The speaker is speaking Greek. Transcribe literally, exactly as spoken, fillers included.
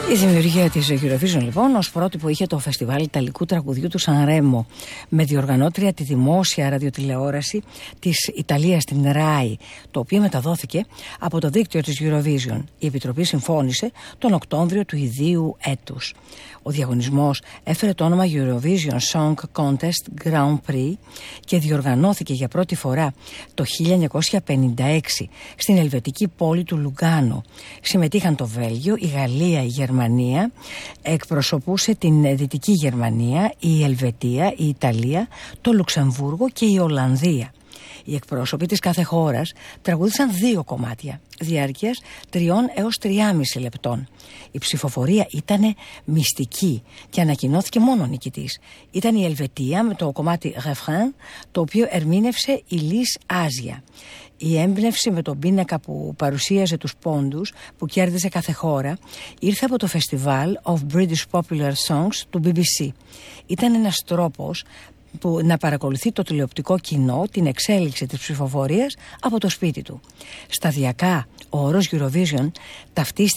Η δημιουργία της Eurovision λοιπόν ως πρότυπο είχε το φεστιβάλ Ιταλικού τραγουδιού του Σαν Ρέμο, με διοργανώτρια τη δημόσια ραδιοτηλεόραση της Ιταλίας, την ράι, το οποίο μεταδόθηκε από το δίκτυο της Eurovision. Η Επιτροπή συμφώνησε τον Οκτώβριο του ιδίου έτους. Ο διαγωνισμός έφερε το όνομα Eurovision Song Contest Grand Prix και διοργανώθηκε για πρώτη φορά το χίλια εννιακόσια πενήντα έξι στην ελβετική πόλη του Λουγκάνο. Συμμετείχαν το Βέλγιο, η Γαλλία, η Γερμανία, εκπροσωπούσε την Δυτική Γερμανία, η Ελβετία, η Ιταλία, το Λουξεμβούργο και η Ολλανδία. Οι εκπρόσωποι της κάθε χώρας τραγούδισαν δύο κομμάτια διάρκειας τριών έως τριάμιση λεπτών. Η ψηφοφορία ήταν μυστική και ανακοινώθηκε μόνο νικητής. Ήταν η Ελβετία με το κομμάτι Refrain, το οποίο ερμήνευσε η Λις Άζια. Η έμπνευση με τον πίνακα που παρουσίαζε τους πόντους που κέρδισε κάθε χώρα ήρθε από το Festival of British Popular Songs του μπι μπι σι. Ήταν ένας τρόπος που να παρακολουθεί το τηλεοπτικό κοινό την εξέλιξη της ψηφοφορίας από το σπίτι του. Σταδιακά ο όρος Eurovision ταυτίστηκε